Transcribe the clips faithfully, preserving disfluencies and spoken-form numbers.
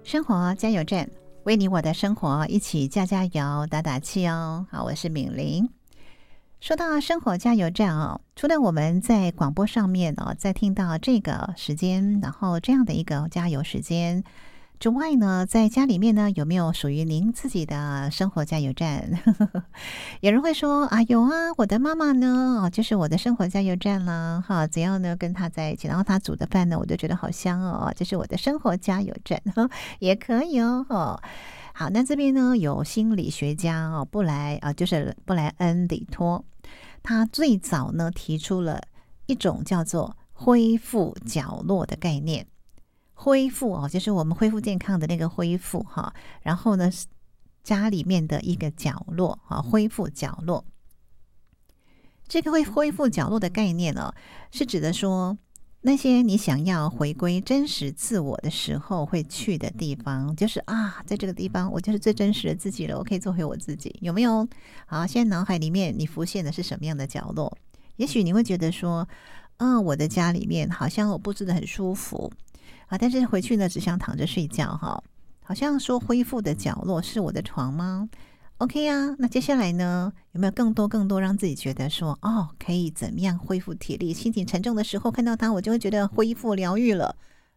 生活加油站，为你我的生活一起加加油打打气哦。好，我是敏玲。说到生活加油站哦，除了我们在广播上面哦，在听到这个时间，然后这样的一个加油时间之外呢，在家里面呢，有没有属于您自己的生活加油站？有人会说啊，有啊，我的妈妈呢，哦，就是我的生活加油站啦，哈，只要呢跟她在一起，然后她煮的饭呢，我就觉得好香哦，这是我的生活加油站，也可以哦，哦。好，那这边呢有心理学家哦，布莱啊，就是布莱恩里托，他最早呢提出了一种叫做恢复角落的概念。恢复哦，就是我们恢复健康的那个恢复哈，然后呢，家里面的一个角落啊，恢复角落。这个会恢复角落的概念呢、哦，是指的说那些你想要回归真实自我的时候会去的地方，就是啊，在这个地方我就是最真实的自己了，我可以做回我自己，有没有？好，现在脑海里面你浮现的是什么样的角落？也许你会觉得说，嗯，我的家里面好像我布置得很舒服啊，但是回去呢只想躺着睡觉哈，好像说恢复的角落是我的床吗？OK 啊，那接下来呢，有没有更多更多让自己觉得说，哦，可以怎么样恢复体力？心情沉重的时候看到它，我就会觉得恢复疗愈了。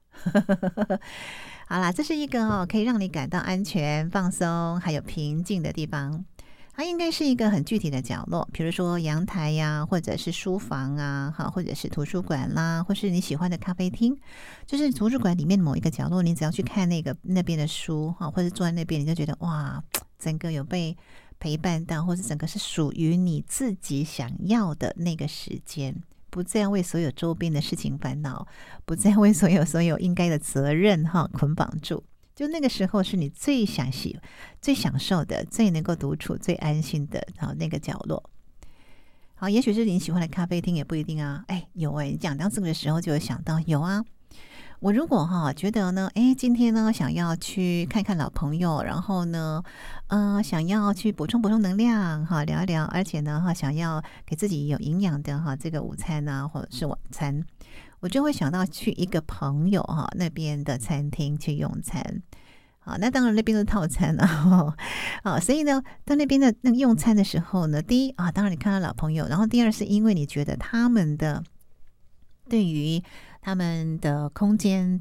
好啦，这是一个哦，可以让你感到安全、放松还有平静的地方。它应该是一个很具体的角落，比如说阳台呀，或者是书房啊，哈，或者是图书馆啦，或是你喜欢的咖啡厅。就是图书馆里面某一个角落，你只要去看那个那边的书哈，或者坐在那边，你就觉得哇，整个有被陪伴到，或者整个是属于你自己想要的那个时间，不再为所有周边的事情烦恼，不再为所有所有应该的责任哈捆绑住。就那个时候是你最享喜、最享受的、最能够独处、最安心的好那个角落。好，也许是你喜欢的咖啡厅，也不一定啊。哎，有哎，你讲到这个的时候，就会想到有啊。我如果哈觉得呢，哎，今天呢想要去看看老朋友，然后呢，呃，想要去补充补充能量哈，聊一聊，而且呢哈，想要给自己有营养的哈这个午餐啊，或者是晚餐，我就会想到去一个朋友哈那边的餐厅去用餐。好，那当然那边是套餐啊，啊，所以呢，到那边的那个用餐的时候呢，第一啊，当然你看到老朋友，然后第二是因为你觉得他们的对于他们的空间